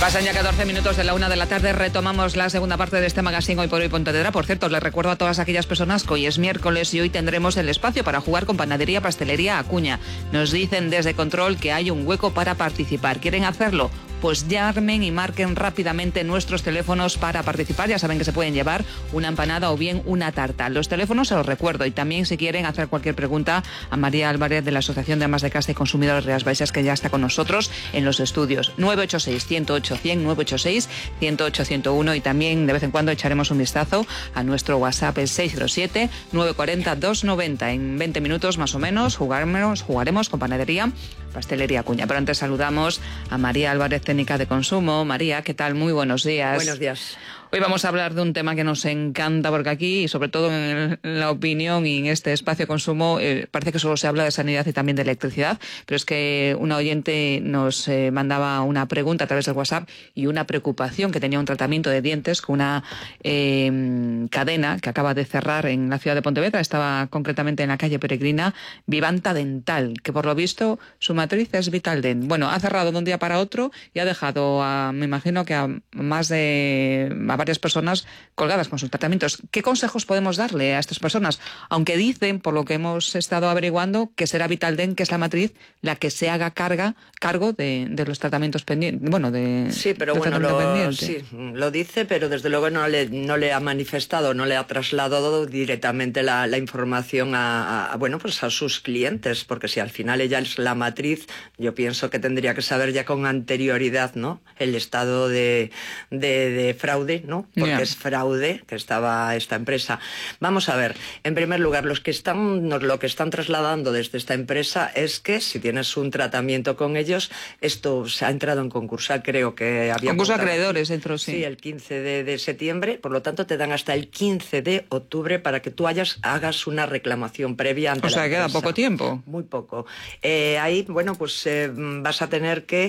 Pasan ya 14 minutos de la 1 de la tarde, retomamos la segunda parte de este magazine Hoy por Hoy Pontevedra. Por cierto, les recuerdo a todas aquellas personas que hoy es miércoles y hoy tendremos el espacio para jugar con Panadería Pastelería Acuña. Nos dicen desde Control que hay un hueco para participar. ¿Quieren hacerlo? Pues llamen y marquen rápidamente nuestros teléfonos para participar. Ya saben que se pueden llevar una empanada o bien una tarta. Los teléfonos se los recuerdo, y también si quieren hacer cualquier pregunta a María Álvarez de la Asociación de Amas de Casa y Consumidores de Rías Baixas, que ya está con nosotros en los estudios. 986-108-100, 986-108-101, y también de vez en cuando echaremos un vistazo a nuestro WhatsApp, el 607-940-290. En 20 minutos más o menos jugaremos con Panadería Pastelería Acuña. Pero antes saludamos a María Álvarez, técnica de consumo. María, ¿qué tal? Muy buenos días. Buenos días. Hoy vamos a hablar de un tema que nos encanta, porque aquí, y sobre todo en la opinión y en este espacio de consumo, parece que solo se habla de sanidad y también de electricidad, pero es que una oyente nos mandaba una pregunta a través del WhatsApp y una preocupación, que tenía un tratamiento de dientes con una cadena que acaba de cerrar en la ciudad de Pontevedra. Estaba concretamente en la calle Peregrina, Vivanta Dental, que por lo visto su matriz es Vitaldent. Bueno, ha cerrado de un día para otro y ha dejado, me imagino que a varias personas colgadas con sus tratamientos. ¿Qué consejos podemos darle a estas personas? Aunque dicen, por lo que hemos estado averiguando, que será Vitaldent, que es la matriz, la que se haga cargo de los tratamientos pendientes. Bueno, sí, pero bueno, lo dice, pero desde luego no le ha manifestado, no le ha trasladado directamente la información a sus clientes, porque si al final ella es la matriz, yo pienso que tendría que saber ya con anterioridad, ¿no?, el estado de fraude, ¿no? Porque es fraude que estaba esta empresa. Vamos a ver, en primer lugar, lo que están trasladando desde esta empresa es que si tienes un tratamiento con ellos, esto se ha entrado en concursal, creo que había... Concurso de acreedores dentro, sí. Sí, el 15 de septiembre, por lo tanto te dan hasta el 15 de octubre para que tú hagas una reclamación previa ante la empresa. Queda poco tiempo. Muy poco. Ahí, vas a tener que,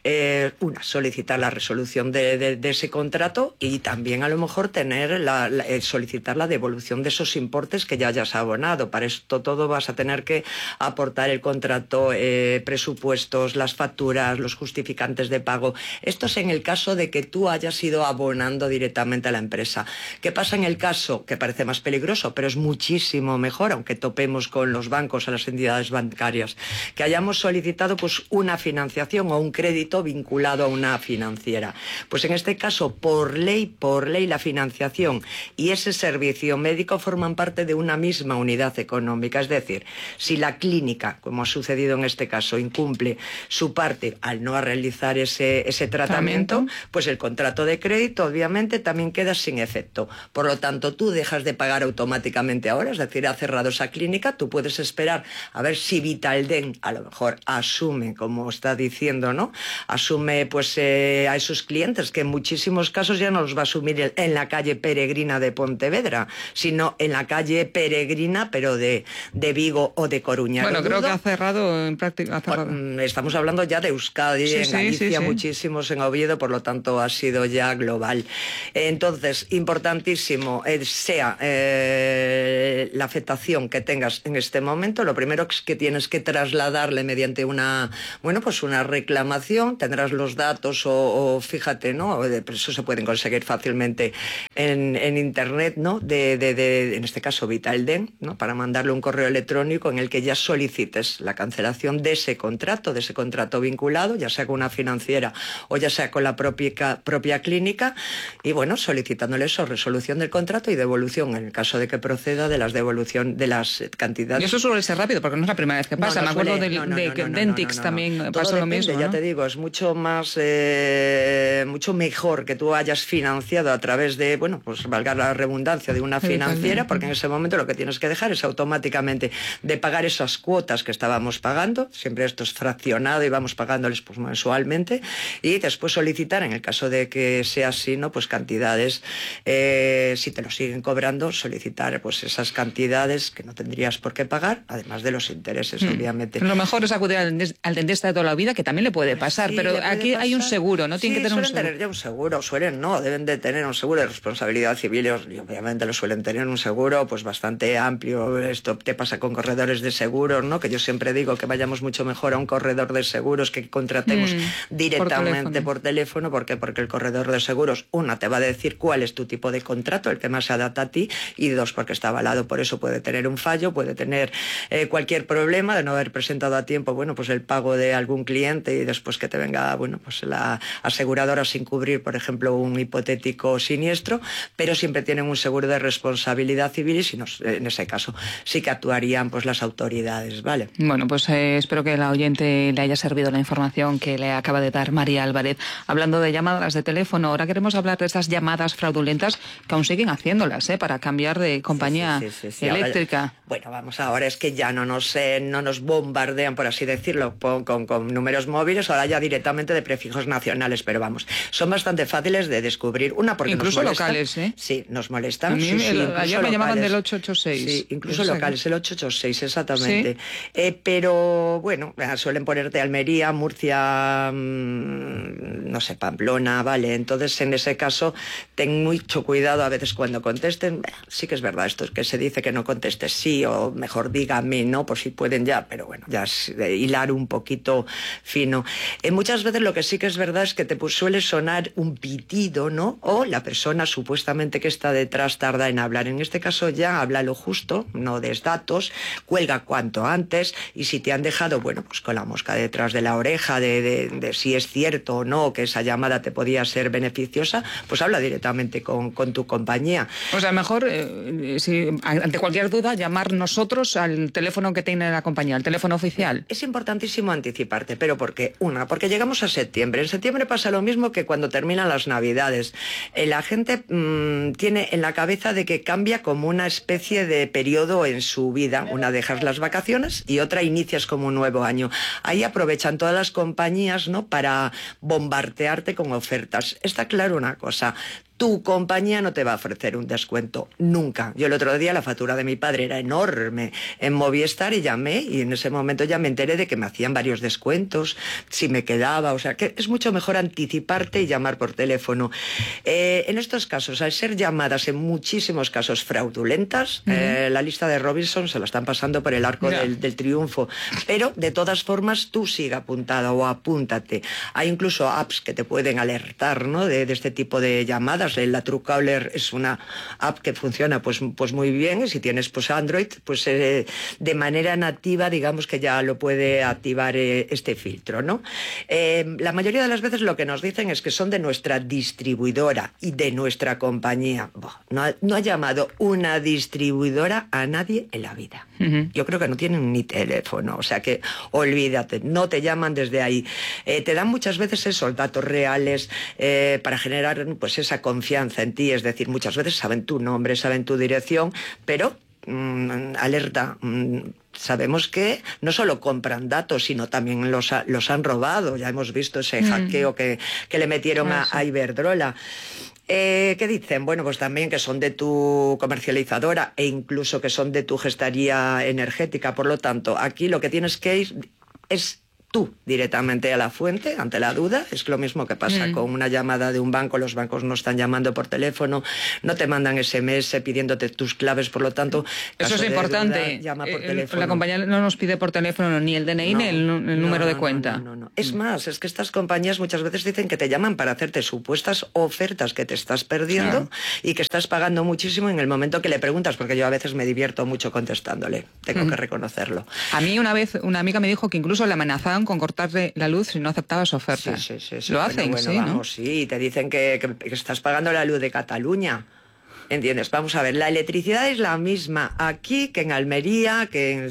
solicitar la resolución de ese contrato, y también a lo mejor solicitar la devolución de esos importes que ya hayas abonado. Para esto todo vas a tener que aportar el contrato, presupuestos, las facturas, los justificantes de pago. Esto es en el caso de que tú hayas ido abonando directamente a la empresa. ¿Qué pasa en el caso, que parece más peligroso, pero es muchísimo mejor, aunque topemos con los bancos, a las entidades bancarias, que hayamos solicitado una financiación o un crédito vinculado a una financiera? Pues en este caso, por ley, la financiación y ese servicio médico forman parte de una misma unidad económica. Es decir, si la clínica, como ha sucedido en este caso, incumple su parte al no realizar ese tratamiento, pues el contrato de crédito obviamente también queda sin efecto. Por lo tanto, tú dejas de pagar automáticamente ahora, es decir, ha cerrado esa clínica, tú puedes esperar a ver si Vitaldent a lo mejor asume, como está diciendo, ¿no?, asume a esos clientes, que en muchísimos casos ya no los va a asumir en la calle Peregrina de Pontevedra, sino en la calle Peregrina, pero de Vigo o de Coruña. Bueno, creo que ha cerrado en práctica. Estamos hablando ya de Euskadi, en Galicia, muchísimos en Oviedo, por lo tanto ha sido ya global. Entonces, importantísimo, sea la afectación que tengas en este momento, lo primero es que tienes que trasladarle mediante una reclamación. Tendrás los datos o fíjate, ¿no?, eso se pueden conseguir fácilmente en internet, ¿no?, en este caso Vitaldent, ¿no?, para mandarle un correo electrónico en el que ya solicites la cancelación de ese contrato vinculado, ya sea con una financiera o ya sea con la propia clínica, y solicitándole eso, resolución del contrato y devolución, en el caso de que proceda, de las devolución de las cantidades. Y eso suele ser rápido, porque no es la primera vez que pasa. Me acuerdo de Dentix también pasa lo mismo, ¿no? Ya te digo, es mucho mejor que tú hayas financiado a través de, valga la redundancia, de una financiera, porque en ese momento lo que tienes que dejar es automáticamente de pagar esas cuotas que estábamos pagando, siempre esto es fraccionado y vamos pagándoles mensualmente, y después solicitar, en el caso de que sea así, ¿no?, cantidades, si te lo siguen cobrando, solicitar esas cantidades que no tendrías por qué pagar, además de los intereses, obviamente. Lo mejor es acudir al dentista de toda la vida, que también le puede pasar, pero aquí hay un seguro, ¿no? Tiene que tener un seguro. Tener ya un seguro, deben de tener un seguro de responsabilidad civil, y obviamente lo suelen tener un seguro pues bastante amplio. Esto te pasa con corredores de seguros, ¿no? Que yo siempre digo que vayamos mucho mejor a un corredor de seguros que contratemos directamente por teléfono. ¿Por qué? Porque el corredor de seguros, una, te va a decir cuál es tu tipo de contrato, el que más se adapta a ti, y dos, porque está avalado, por eso puede tener un fallo, puede tener cualquier problema de no haber presentado a tiempo, bueno, pues el pago de algún cliente y después que te venga, bueno, pues la aseguradora sin cubrir, por ejemplo, un hipotético siniestro, pero siempre tienen un seguro de responsabilidad civil y si no, en ese caso sí que actuarían pues las autoridades, ¿vale? Bueno, pues espero que la oyente le haya servido la información que le acaba de dar María Álvarez. Hablando de llamadas de teléfono, ahora queremos hablar de esas llamadas fraudulentas que aún siguen haciéndolas, para cambiar de compañía eléctrica. Ahora, bueno, vamos, ahora es que ya no nos bombardean, por así decirlo, con números móviles, ahora ya directamente de prefijos nacionales, pero vamos, son bastante fáciles de descubrir. Una, porque incluso nos molestan, locales, ¿eh? Sí, nos molestan. A mí ayer me llamaban del 886. Sí, incluso locales, el 886, exactamente. ¿Sí? Pero, bueno, suelen ponerte Almería, Murcia, no sé, Pamplona, ¿vale? Entonces, en ese caso, ten mucho cuidado a veces cuando contesten. Sí que es verdad esto, es que se dice que no contestes sí, o mejor dígame, ¿no? Por si pueden ya, pero bueno, ya es de hilar un poquito fino. Muchas veces lo que sí que es verdad es que te suele sonar un pitido, ¿no? O la persona supuestamente que está detrás tarda en hablar. En este caso ya habla lo justo, no des datos, cuelga cuanto antes, y si te han dejado, bueno, pues con la mosca detrás de la oreja de si es cierto o no que esa llamada te podía ser beneficiosa, pues habla directamente con tu compañía. O sea, mejor, si ante cualquier duda, llamar nosotros al teléfono que tiene la compañía, al teléfono oficial. Es importantísimo anticiparte, pero ¿por qué? Una, porque llegamos a septiembre. En septiembre pasa lo mismo que cuando terminan las Navidades. La gente tiene en la cabeza de que cambia como una especie de periodo en su vida. Una, dejas las vacaciones y otra, inicias como un nuevo año. Ahí aprovechan todas las compañías, ¿no?, para bombardearte con ofertas. Está claro una cosa: tu compañía no te va a ofrecer un descuento, nunca. Yo el otro día la factura de mi padre era enorme en Movistar y llamé, y en ese momento ya me enteré de que me hacían varios descuentos, si me quedaba, o sea que es mucho mejor anticiparte y llamar por teléfono. En estos casos, al ser llamadas en muchísimos casos fraudulentas, la lista de Robinson se la están pasando por el arco del triunfo, pero de todas formas tú sigue apuntada o apúntate. Hay incluso apps que te pueden alertar, ¿no?, de este tipo de llamadas. La Truecaller es una app que funciona pues muy bien, y si tienes pues Android, pues de manera nativa, digamos que ya lo puede activar este filtro, ¿no? La mayoría de las veces lo que nos dicen es que son de nuestra distribuidora y de nuestra compañía. No ha llamado una distribuidora a nadie en la vida. Yo creo que no tienen ni teléfono, o sea que olvídate, no te llaman desde ahí. Te dan muchas veces esos datos reales para generar pues esa confianza en ti, es decir, muchas veces saben tu nombre, saben tu dirección, pero alerta, sabemos que no solo compran datos, sino también los han robado. Ya hemos visto ese hackeo que le metieron a Iberdrola. ¿Qué dicen? Bueno, pues también que son de tu comercializadora e incluso que son de tu gestoría energética. Por lo tanto, aquí lo que tienes que ir es tú directamente a la fuente ante la duda. Es lo mismo que pasa con una llamada de un banco. Los bancos no están llamando por teléfono, no te mandan SMS pidiéndote tus claves, por lo tanto, eso es importante. Duda, llama por teléfono. La compañía no nos pide por teléfono ni el DNI ni el número de cuenta. No. Es más, es que estas compañías muchas veces dicen que te llaman para hacerte supuestas ofertas que te estás perdiendo y que estás pagando muchísimo en el momento que le preguntas, porque yo a veces me divierto mucho contestándole, tengo que reconocerlo. A mí una vez una amiga me dijo que incluso le amenazaban con cortarle la luz si no aceptaba su oferta. Sí. Lo hacen, bueno, sí, vamos, ¿no? Sí, te dicen que estás pagando la luz de Cataluña. ¿Entiendes? Vamos a ver, la electricidad es la misma aquí que en Almería, que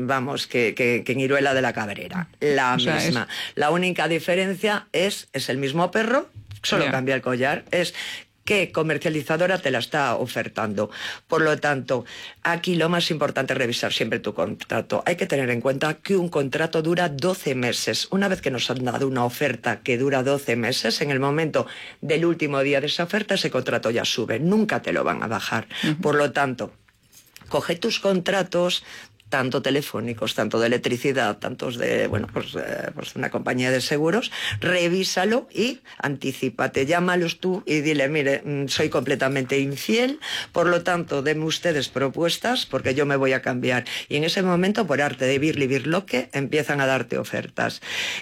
en Iruela de la Cabrera. La misma. La única diferencia es el mismo perro, solo cambia el collar. Es qué comercializadora te la está ofertando. Por lo tanto, aquí lo más importante es revisar siempre tu contrato. Hay que tener en cuenta que un contrato dura 12 meses. Una vez que nos han dado una oferta que dura 12 meses, en el momento del último día de esa oferta, ese contrato ya sube. Nunca te lo van a bajar. Por lo tanto, coge tus contratos, tanto telefónicos, tanto de electricidad, tantos de, pues una compañía de seguros, revísalo y anticípate, llámalos tú y dile, mire, soy completamente infiel, por lo tanto, denme ustedes propuestas porque yo me voy a cambiar. Y en ese momento, por arte de birli-birloque, empiezan a darte ofertas.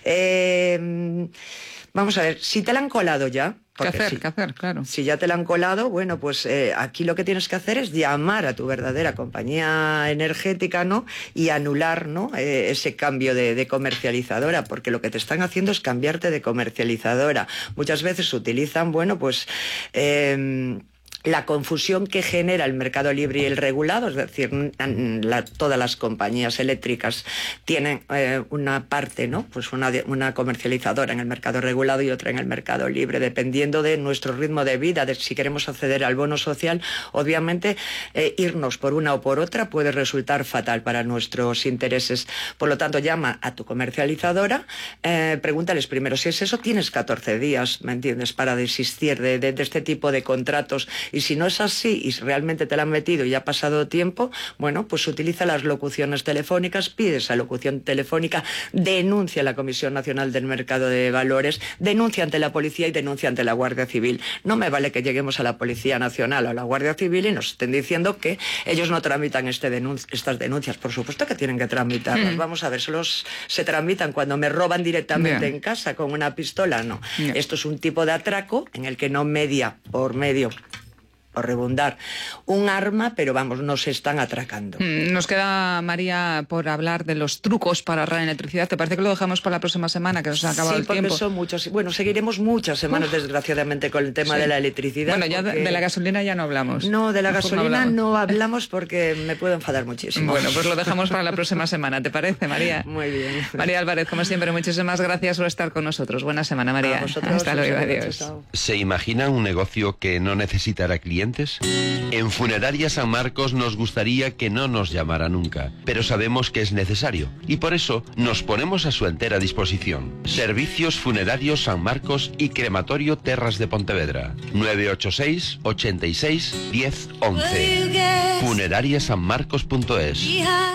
Vamos a ver, si te la han colado ya... ¿Qué hacer? Claro. Si ya te la han colado, bueno, pues aquí lo que tienes que hacer es llamar a tu verdadera compañía energética, ¿no? Y anular, ¿no? Ese cambio de comercializadora, porque lo que te están haciendo es cambiarte de comercializadora. Muchas veces utilizan, bueno, pues... la confusión que genera el mercado libre y el regulado, es decir, todas las compañías eléctricas tienen una parte, ¿no? Pues una comercializadora en el mercado regulado y otra en el mercado libre, dependiendo de nuestro ritmo de vida, de si queremos acceder al bono social. Obviamente, irnos por una o por otra puede resultar fatal para nuestros intereses. Por lo tanto, llama a tu comercializadora, pregúntales primero si es eso, tienes 14 días, ¿me entiendes?, para desistir de este tipo de contratos. Y si no es así y realmente te la han metido y ha pasado tiempo, bueno, pues utiliza las locuciones telefónicas, pide esa locución telefónica, denuncia a la Comisión Nacional del Mercado de Valores, denuncia ante la policía y denuncia ante la Guardia Civil. No me vale que lleguemos a la Policía Nacional o a la Guardia Civil y nos estén diciendo que ellos no tramitan estas denuncias. Por supuesto que tienen que tramitarlas. Vamos a ver, solo se tramitan cuando me roban directamente en casa con una pistola. No. Esto es un tipo de atraco en el que no media por medio, por redundar, un arma, pero vamos, nos están atracando. Nos queda, María, por hablar de los trucos para ahorrar electricidad. ¿Te parece que lo dejamos para la próxima semana, que nos ha acabado el tiempo? Sí, porque son muchos. Bueno, seguiremos muchas semanas, desgraciadamente, con el tema de la electricidad. Bueno, ya de la gasolina ya no hablamos. No, de la gasolina no hablamos porque me puedo enfadar muchísimo. Bueno, pues lo dejamos para la próxima semana. ¿Te parece, María? Muy bien. María Álvarez, como siempre, muchísimas gracias por estar con nosotros. Buena semana, María. A vosotros, hasta luego, adiós. ¿Se imagina un negocio que no necesitará clientes? En Funeraria San Marcos nos gustaría que no nos llamara nunca, pero sabemos que es necesario y por eso nos ponemos a su entera disposición. Servicios Funerarios San Marcos y Crematorio Terras de Pontevedra. 986 86 10 11. Funerariasanmarcos.es.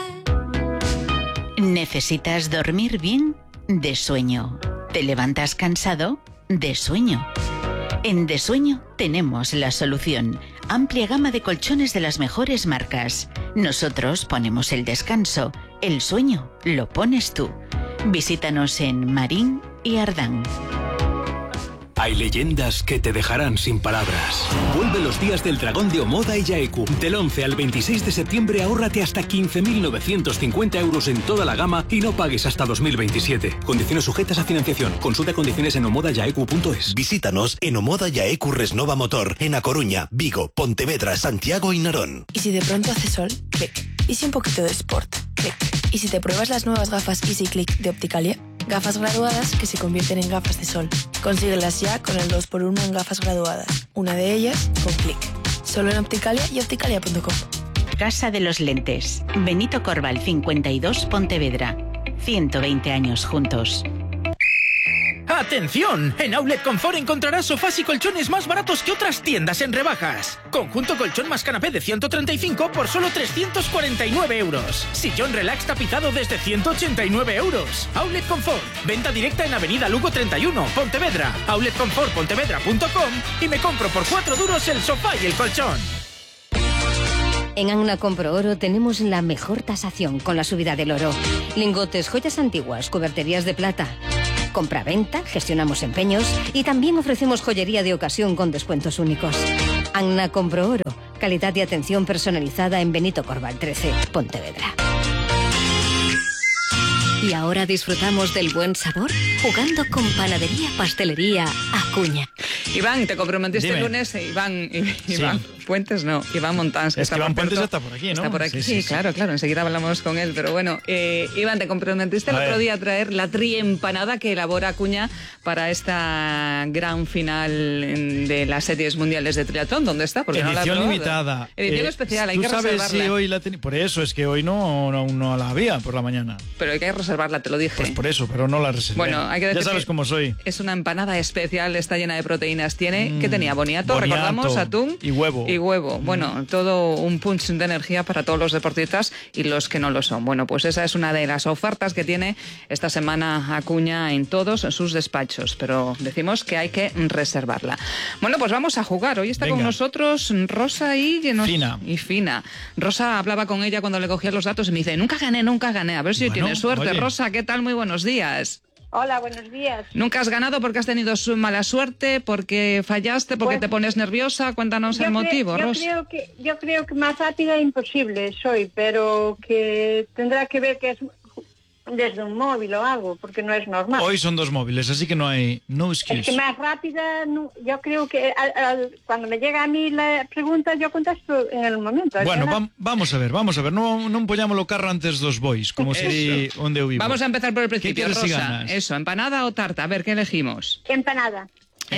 ¿Necesitas dormir bien? De sueño. ¿Te levantas cansado? De sueño. En De Sueño tenemos la solución. Amplia gama de colchones de las mejores marcas. Nosotros ponemos el descanso. El sueño lo pones tú. Visítanos en Marín y Ardán. Hay leyendas que te dejarán sin palabras. Vuelve los días del dragón de Omoda y Yaeku. Del 11 al 26 de septiembre ahórrate hasta 15.950 euros en toda la gama y no pagues hasta 2027. Condiciones sujetas a financiación. Consulta condiciones en omodayaeku.es. Visítanos en Omoda Yaeku Resnova Motor, en A Coruña, Vigo, Pontevedra, Santiago y Narón. Y si de pronto hace sol, clic. Y si un poquito de sport, clic. Y si te pruebas las nuevas gafas Easy Click de Opticalia, gafas graduadas que se convierten en gafas de sol. Consíguelas ya con el 2x1 en gafas graduadas. Una de ellas con clic. Solo en Opticalia y opticalia.com. Casa de los Lentes. Benito Corval 52, Pontevedra. 120 años juntos. ¡Atención! En Outlet Confort encontrarás sofás y colchones más baratos que otras tiendas en rebajas. Conjunto colchón más canapé de 135 por solo 349 euros. Sillón relax tapizado desde 189 euros. Outlet Confort. Venta directa en Avenida Lugo 31, Pontevedra. outletconfortpontevedra.com y me compro por 4 duros el sofá y el colchón. En Agna Compro Oro tenemos la mejor tasación con la subida del oro. Lingotes, joyas antiguas, cuberterías de plata. Compra-venta, gestionamos empeños y también ofrecemos joyería de ocasión con descuentos únicos. Agna Compro Oro, calidad y atención personalizada en Benito Corval 13, Pontevedra. Y ahora disfrutamos del buen sabor jugando con Panadería Pastelería Acuña. Iván, te comprometiste el lunes, Iván Puentes, no, Iván Montans. Es que Iván Puentes está por aquí, ¿no? Está por aquí, sí, claro, enseguida hablamos con él, pero bueno, Iván, te comprometiste el otro día a traer la triempanada que elabora Acuña para esta gran final de las series mundiales de triatlón. ¿Dónde está? Porque edición no la limitada. Edición especial, hay que reservarla. ¿Tú sabes si hoy la Por eso, es que hoy no la había por la mañana. Pero hay que reservarla, te lo dije. Pues por eso, pero no la reservé. Bueno, hay que decir ya sabes cómo soy. Es una empanada especial, está llena de proteínas vitaminas tiene. ¿Qué tenía? Boniato, recordamos, atún y huevo. Bueno, todo un punch de energía para todos los deportistas y los que no lo son. Bueno, pues esa es una de las ofertas que tiene esta semana Acuña en todos sus despachos, pero decimos que hay que reservarla. Bueno, pues vamos a jugar. Hoy está con nosotros Rosa Fina. Rosa, hablaba con ella cuando le cogía los datos y me dice, nunca gané. A ver si hoy tienes suerte. Oye. Rosa, ¿qué tal? Muy buenos días. Hola, buenos días. ¿Nunca has ganado porque has tenido mala suerte, porque fallaste, porque te pones nerviosa? Cuéntanos el motivo, Rosa. Yo creo que más rápida imposible soy, pero que tendrá que ver que es desde un móvil o algo, porque no es normal. Hoy son 2 móviles, así que no hay excuse. Es que más rápida, no, yo creo que cuando me llega a mí la pregunta, yo contesto en el momento. Bueno, vamos a ver, non poñamos o carro antes dos bois, como se di onde eu vivo. Vamos a empezar por el principio, Rosa. Si ganas? Eso, ¿empanada o tarta? A ver, ¿qué elegimos? Empanada.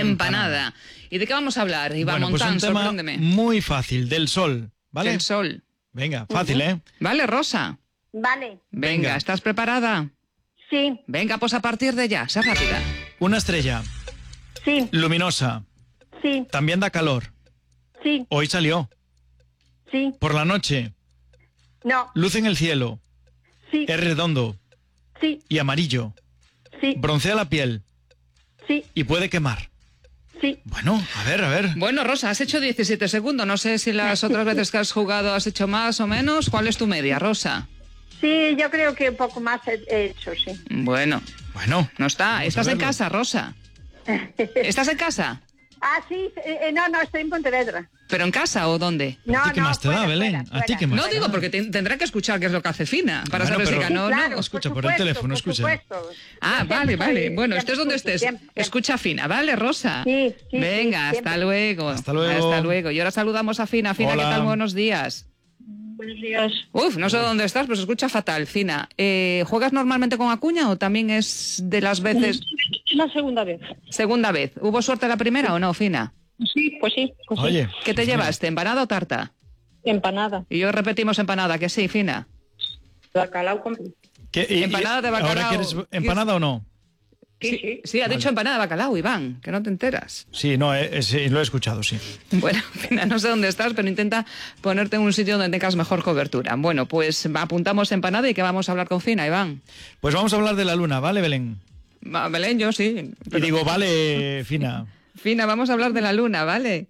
¿Y de qué vamos a hablar? Iván Montán, pues un tema sorpréndeme. Muy fácil, del sol, ¿vale? Del sol. Venga, fácil, Vale, Rosa. Vale. Venga, ¿estás preparada? Sí. Venga, pues a partir de ya, sea rápida. Una estrella. Sí. Luminosa. Sí. También da calor. Sí. Hoy salió. Sí. Por la noche. No. Luz en el cielo. Sí. Es redondo. Sí. Y amarillo. Sí. Broncea la piel. Sí. Y puede quemar. Sí. Bueno, a ver. Bueno, Rosa, has hecho 17 segundos. No sé si las otras veces que has jugado has hecho más o menos. ¿Cuál es tu media, Rosa? Sí, yo creo que un poco más he hecho, sí. Bueno. No está. ¿Estás en casa, Rosa? ¿Estás en casa? Ah, sí. No, estoy en Pontevedra. ¿Pero en casa o dónde? ¿A ti qué más te da, Belén? ¿A ti qué más? No digo porque tendrá que escuchar qué es lo que hace Fina para saber si ganó o no. Escucha por el teléfono, escucha. Ah, vale. Bueno, estés donde estés. Escucha a Fina, ¿vale, Rosa? Sí. Venga, hasta luego. Hasta luego. Y ahora saludamos a Fina. Fina, hola. ¿Qué tal? Buenos días. Buenos días. No sé dónde estás, pero se escucha fatal, Fina. ¿Juegas normalmente con Acuña o también es de las veces...? La segunda vez. Segunda vez. ¿Hubo suerte la primera o no, Fina? Sí, pues sí. Oye. ¿Qué te llevaste, empanada o tarta? Empanada. Y hoy repetimos empanada, que sí, Fina. Bacalao con... Empanada de bacalao. ¿Ahora quieres empanada o no? Sí, ha dicho empanada de bacalao, Iván, que no te enteras. Sí, no, sí, lo he escuchado, sí. Bueno, Fina, no sé dónde estás, pero intenta ponerte en un sitio donde tengas mejor cobertura. Bueno, pues apuntamos empanada y que vamos a hablar con Fina, Iván. Pues vamos a hablar de la luna, ¿vale, Belén? Belén, yo sí. Y digo, vale, Fina. Fina, vamos a hablar de la luna, ¿vale?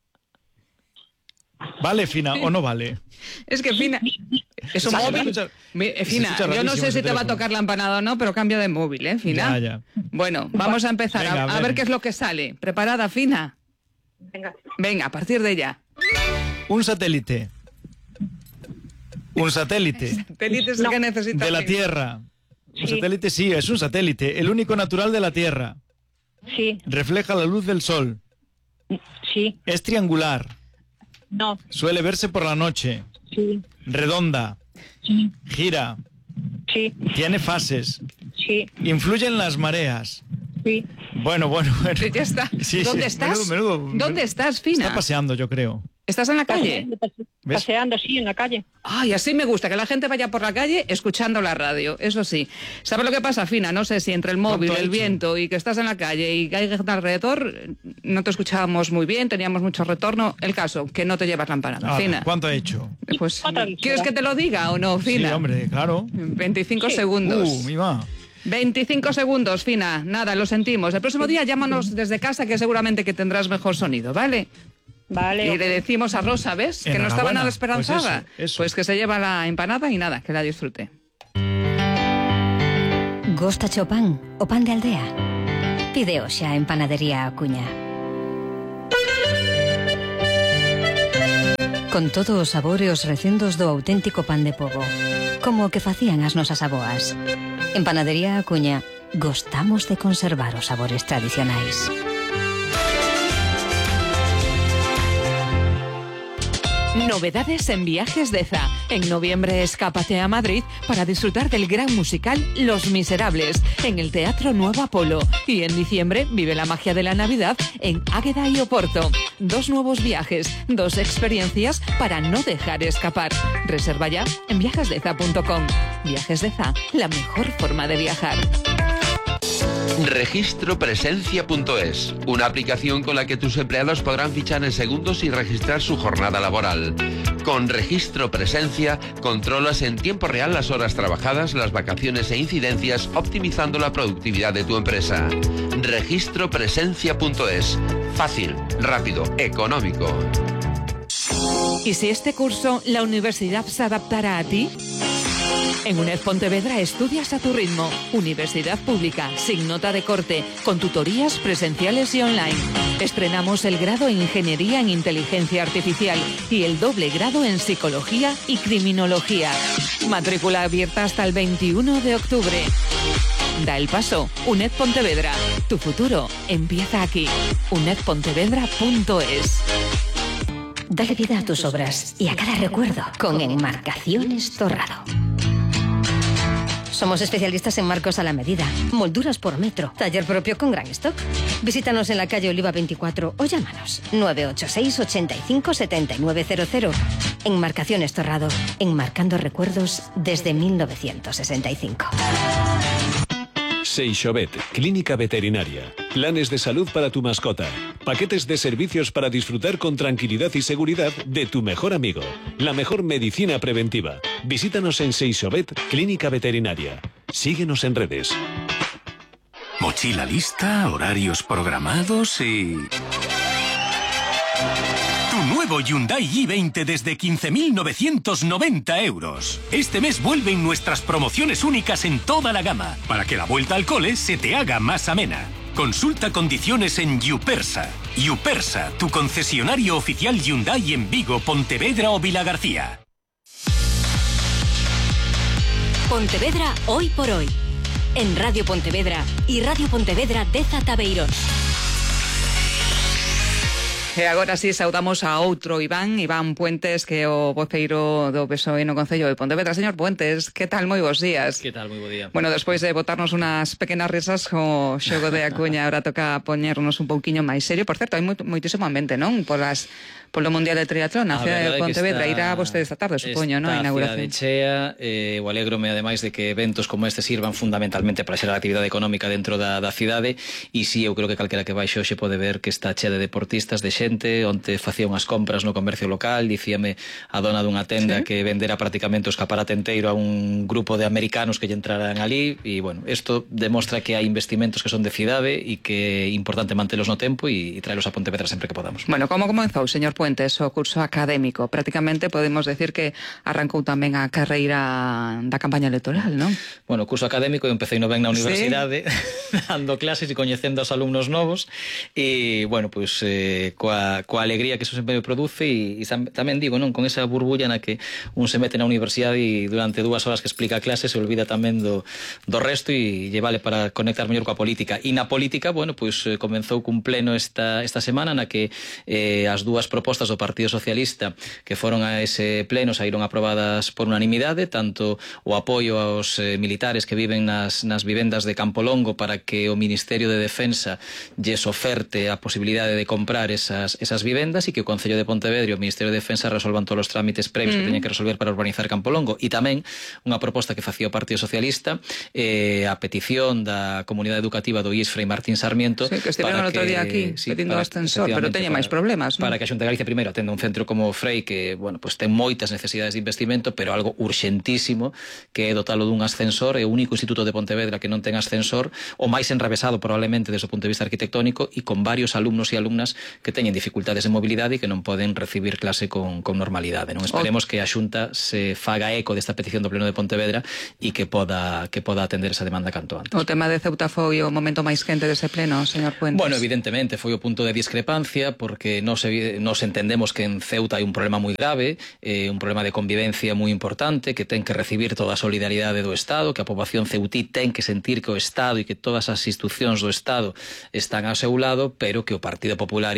¿Vale, Fina, o no vale? Es que Fina... Es un móvil. Fina, yo no sé si te va a tocar la empanada o no, pero cambia de móvil, Fina? Ya. Bueno, vamos a empezar. Venga, a ver qué es lo que sale. ¿Preparada, Fina? Venga, a partir de ya. Un satélite. Satélites que necesitas. De la Tierra. Un satélite, sí, es un satélite. El único natural de la Tierra. Sí. Refleja la luz del sol. Sí. Es triangular. No. Suele verse por la noche. Sí. Redonda. Sí. Gira. Sí. Tiene fases. Sí. Influye en las mareas. Sí. Bueno. Ya está. Sí, ¿Dónde estás? ¿Dónde estás, Fina? Está paseando, yo creo. ¿Estás en la calle? Paseando, sí, en la calle. Ay, así me gusta, que la gente vaya por la calle escuchando la radio, eso sí. ¿Sabes lo que pasa, Fina? No sé si entre el móvil, el viento y que estás en la calle y que hay gente alrededor, no te escuchábamos muy bien, teníamos mucho retorno. El caso, que no te llevas la empanada, Fina. ¿Cuánto ha hecho? Pues, ¿quieres que te lo diga o no, Fina? Sí, hombre, claro. 25 segundos. Mi va. 25 segundos, Fina. Nada, lo sentimos. El próximo día llámanos desde casa, que seguramente que tendrás mejor sonido, ¿vale? Vale. Y le decimos a Rosa, ¿ves? Que no estaba nada esperanzada. Pues que se lleva la empanada y nada, que la disfrute. Gostache o pan o pan de aldea? Pide hoxe en Panadería Acuña. Con todos os sabores recendos do auténtico pan de pobo, como o que facían as nosas aboas. En Panadería Acuña gostamos de conservar os sabores tradicionais. Novedades en Viajes Deza. En noviembre escápate a Madrid para disfrutar del gran musical Los Miserables en el Teatro Nuevo Apolo. Y en diciembre vive la magia de la Navidad en Águeda y Oporto. 2 nuevos viajes, 2 experiencias para no dejar escapar. Reserva ya en viajesdeza.com. Viajes Deza, la mejor forma de viajar. Registropresencia.es, una aplicación con la que tus empleados podrán fichar en segundos y registrar su jornada laboral. Con Registro Presencia controlas en tiempo real las horas trabajadas, las vacaciones e incidencias, optimizando la productividad de tu empresa. Registropresencia.es. Fácil, rápido, económico. ¿Y si este curso la universidad se adaptara a ti? En UNED Pontevedra estudias a tu ritmo. Universidad pública, sin nota de corte, con tutorías presenciales y online. Estrenamos el grado en Ingeniería en Inteligencia Artificial y el doble grado en Psicología y Criminología. Matrícula abierta hasta el 21 de octubre. Da el paso. UNED Pontevedra. Tu futuro empieza aquí. unedpontevedra.es. Dale vida a tus obras y a cada recuerdo con Enmarcaciones Torrado. Somos especialistas en marcos a la medida, molduras por metro, taller propio con gran stock. Visítanos en la calle Oliva 24 o llámanos 986 85 7900. Enmarcaciones Torrado, enmarcando recuerdos desde 1965. Seixovet, clínica veterinaria. Planes de salud para tu mascota. Paquetes de servicios para disfrutar con tranquilidad y seguridad de tu mejor amigo. La mejor medicina preventiva. Visítanos en Seixovet, clínica veterinaria. Síguenos en redes. Mochila lista, horarios programados y... Tu nuevo Hyundai i20 desde 15.990 euros. Este mes vuelven nuestras promociones únicas en toda la gama, para que la vuelta al cole se te haga más amena. Consulta condiciones en Yupersa. Yupersa, tu concesionario oficial Hyundai en Vigo, Pontevedra o Vilagarcía. Pontevedra hoy por hoy. En Radio Pontevedra y Radio Pontevedra Deza Tabeirós. E agora sí saudamos a outro Iván Puentes, que é o voceiro do PSOE no Concello de Pontevedra. Señor Puentes, que tal? Moi bons días. Que tal? Moi bo día. Bueno, despois de botarnos unas pequenas risas co xogo de Acuña, ahora toca poñernos un pouquiño máis serio. Por certo, hai moitísimo ambiente, non? Polo Mundial de Triatlón na cidade de Pontevedra. Irá vostede esta tarde, supoño, non? A inauguración. Está a cidade chea, o alégrome ademais de que eventos como este sirvan fundamentalmente para xerar actividade económica dentro da cidade, e si, eu creo que calquera que vai hoxe pode ver que está chea de deportistas, de xente. Onte facía unhas compras no comercio local, dicíame a dona dunha tenda que vendera prácticamente o escaparate enteiro a un grupo de americanos que lle entraran ali, e bueno, isto demostra que hai investimentos que son de cidade e que é importante mantelos no tempo e traelos a Pontevedra sempre que podamos. Bueno, como comenzou, señor Puentes, o curso académico? Prácticamente podemos decir que arrancou tamén a carreira da campaña electoral, non? Bueno, o curso académico eu empecei no ben na universidade, dando clases e coñecendo aos alumnos novos, e bueno, pois coa alegría que eso sempre me produce, e tamén digo, non, con esa burbulla na que un se mete na universidade e durante 2 horas que explica a clase se olvida tamén do resto e lle vale para conectar mellor coa política. E na política, bueno, pois comenzou cun pleno esta semana na que as dúas propostas do Partido Socialista que foron a ese pleno saíron aprobadas por unanimidade, tanto o apoio aos militares que viven nas vivendas de Campolongo para que o Ministerio de Defensa lles oferte a posibilidade de comprar esas vivendas, e que o Concello de Pontevedra e o Ministerio de Defensa resolvan todos os trámites previos que teñen que resolver para urbanizar Campolongo. E tamén unha proposta que facía o Partido Socialista, a petición da comunidade educativa do IES Frei Martín Sarmiento, que estiveron outro día aquí pedindo ascensor, pero teña máis problemas, non? Para que a Xunta de Galicia primeiro atenda un centro como Frei que, bueno, pues ten moitas necesidades de investimento, pero algo urxentísimo que é dotalo dun ascensor. É o único instituto de Pontevedra que non ten ascensor, o máis enrevesado probablemente desde o punto de vista arquitectónico, e con varios alumnos e alumnas que teñen dificultades de mobilidade e que non poden recibir clase con normalidade, non? Esperemos que a Xunta se faga eco desta petición do Pleno de Pontevedra e que poda atender esa demanda canto antes. O tema de Ceuta foi o momento máis quente dese pleno, señor Puentes? Bueno, evidentemente foi o punto de discrepancia, porque nos entendemos que en Ceuta hai un problema moi grave, un problema de convivencia moi importante, que ten que recibir toda a solidaridade do Estado, que a poboación ceutí ten que sentir que o Estado e que todas as institucións do Estado están ao seu lado, pero que o Partido Popular e Vox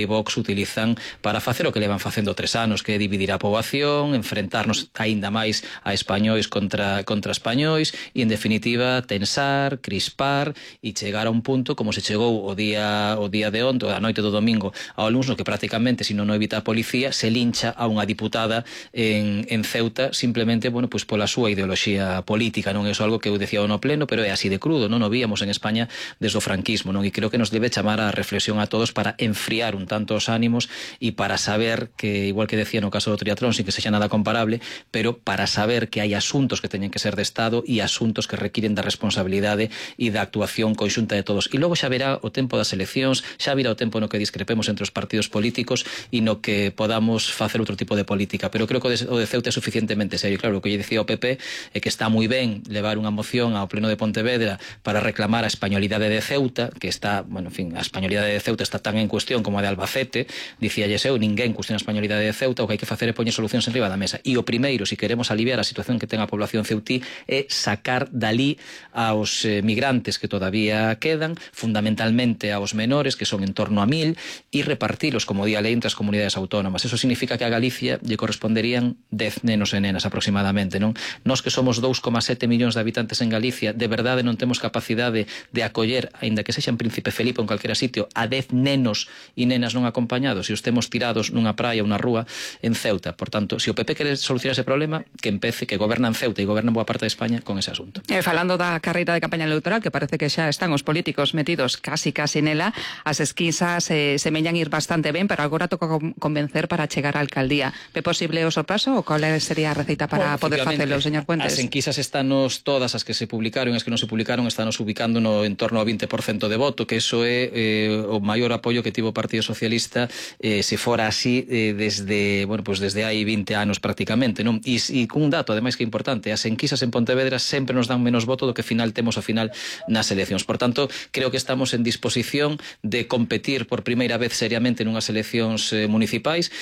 utilizan para facer o que levan facendo 3 anos, que é dividir a poboación, enfrentarnos aínda máis a españois contra españois e, en definitiva, tensar, crispar e chegar a un punto como se chegou o día de onte, a noite do domingo, ao luns, no que prácticamente, se non o evita a policía, se lincha a unha diputada en Ceuta simplemente, bueno, pois pola súa ideoloxía política. Non é iso algo que eu decía no pleno, pero é así de crudo, non o víamos en España desde o franquismo, non? E creo que nos debe chamar a reflexión a todos para enfriar un tanto os ánimos e para saber que, igual que decía no caso do triatlón, sin que sexa nada comparable, pero para saber que hai asuntos que teñen que ser de Estado e asuntos que requiren da responsabilidade e da actuación conxunta de todos. E logo xa verá o tempo das eleccións, xa virá o tempo no que discrepemos entre os partidos políticos e no que podamos facer outro tipo de política. Pero creo que o de Ceuta é suficientemente serio. Claro, o que lle dicía o PP é que está moi ben levar unha moción ao Pleno de Pontevedra para reclamar a españolidade de Ceuta, que está, bueno, en fin, a españolidade de Ceuta está tan en cuestión como a de Albacete. Dicíalles eu, ninguén cuestiona a españolidade de Ceuta, o que hai que facer é poñer solucións en riba da mesa. E o primeiro, se queremos aliviar a situación que ten a población ceutí, é sacar dali aos migrantes que todavía quedan, fundamentalmente aos menores, que son en torno a 1000, e repartilos como di a lei entre as comunidades autónomas. Eso significa que a Galicia lle corresponderían 10 nenos e nenas aproximadamente, non? Nós que somos 2,7 millóns de habitantes en Galicia, de verdade non temos capacidade de acoller, aínda que sexa en Príncipe Felipe ou en calquera sitio, a 10 nenos e nenas non acompañados e os temos tirados nunha praia, unha rúa en Ceuta. Por tanto, se o PP quere solucionar ese problema, que empece, que goberna en Ceuta e goberna en boa parte de España con ese asunto. Falando da carreira de campaña electoral, que parece que xa están os políticos metidos casi nela, as esquisas semellan ir bastante ben, pero agora toca convencer para chegar á alcaldía. É posible o sorpaso ou cal sería a receita para poder facelo, señor Puentes? As enquisas estános todas, as que se publicaron e as que non se publicaron, estános ubicando no en torno ao 20% de voto, que iso é o maior apoio que tivo o Partido Socialista se fora así desde, bueno, pues desde hai 20 anos prácticamente, non? E cun dato, ademais, que é importante, as enquisas en Pontevedra sempre nos dan menos voto do que final temos ao final nas eleccións. Por tanto, creo que estamos en disposición de competir por primeira vez seriamente nunhas eleccións municipais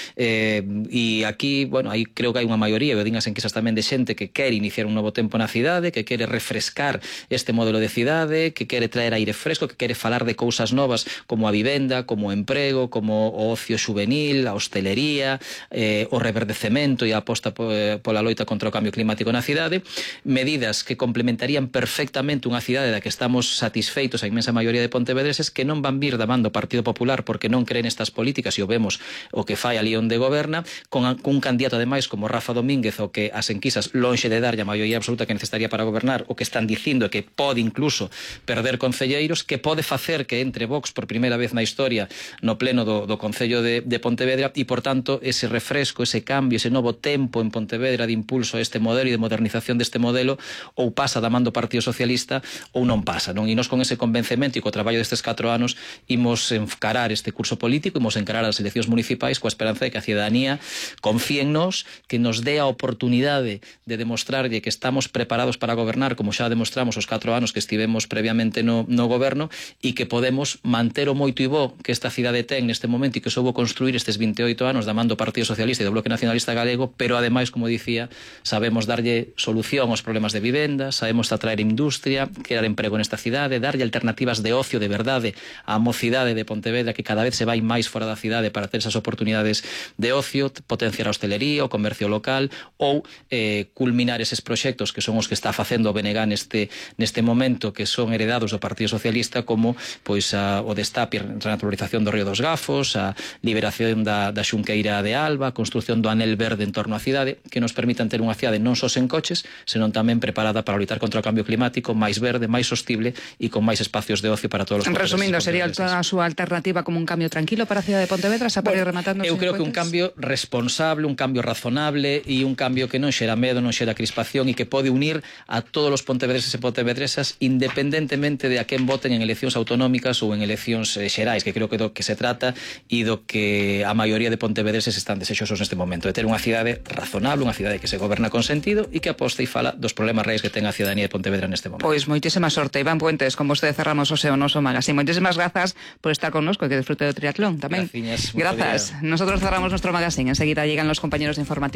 e aquí, bueno, aí creo que hai unha maioría, eu din as enquisas tamén de xente que quere iniciar un novo tempo na cidade, que quere refrescar este modelo de cidade, que quere traer aire fresco, que quere falar de cousas novas como a vivenda, como o emprego, como o ocio xuvenil, a hostelería, o reverdecemento e a aposta pola loita contra o cambio climático na cidade, medidas que complementarían perfectamente unha cidade da que estamos satisfeitos a inmensa maioría de pontevedreses, que non van vir da man do Partido Popular porque non creen estas políticas, e o vemos o que fai ali onde goberna, con un candidato ademais como Rafa Domínguez, o que as enquisas lonxe de dar a maioría absoluta que necesitaría para gobernar, o que están dicindo que pode incluso perder concelleiros, que pode facer que entre Vox por primeira vez na historia no pleno do Concello de Pontevedra, e por tanto ese refresco, ese cambio, ese novo tempo en Pontevedra de impulso a este modelo e de modernización deste modelo, ou pasa da man do Partido Socialista ou non pasa, non? E nós con ese convencemento e co traballo destes 4 anos imos encarar este curso político, imos encarar as eleccións municipais coa esperanza de que a cidadanía confíe en nós, que nos dé a oportunidade de demostrarlle que estamos preparados para gobernar, como xa demostramos os 4 anos que estivemos previamente no goberno, e que podemos manter o moito e bo que esta cidade ten neste momento e que soubo construir estes 28 anos da man do Partido Socialista e do Bloque Nacionalista Galego, pero ademais, como dicía, sabemos darlle solución aos problemas de vivenda, sabemos atraer industria, crear emprego nesta cidade, darlle alternativas de ocio de verdade á mocidade de Pontevedra, que cada vez se vai máis fora da cidade para ter esas oportunidades de ocio, potenciar a hostelería, o comercio local, ou culminar eses proxectos que son os que está facendo o BNG neste momento, que son heredados do Partido Socialista, como pois o destape e renaturalización do Río dos Gafos, a liberación da Xunqueira de Alba, a construción do anel verde en torno á cidade, que nos permitan ter unha cidade non só sen coches, senón tamén preparada para loitar contra o cambio climático, máis verde, máis sostible e con máis espacios de ocio para todos os pontevedreses. Resumindo, sería a súa alternativa como un cambio tranquilo para a cidade de Pontevedra, xa para ir rematando. Eu creo que un cambio responsable, un cambio razonable e un cambio que non xera medo, non xera crispación e que pode unir a todos os pontevedreses e pontevedresas independentemente de a quen voten en eleccións autonómicas ou en eleccións xerais, que creo que do que se trata e do que a maioría de pontevedreses están desexosos neste momento, de ter unha cidade razonable, unha cidade que se goberna con sentido e que aposta e fala dos problemas reais que ten a cidadanía de Pontevedra neste momento. Pois moitísima sorte, Iván Puentes, con vostede cerramos o seu noso magazine. Moitísimas grazas por estar connosco e que disfrute do triatlón tamén. Gracias. Nosotros cerramos nuestro magazine, enseguida llegan los compañeros de informativos.